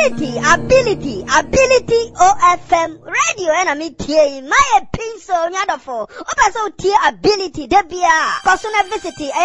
ability OFM radio and me tie my pin so nyadofo opa so tie ability debia personal visit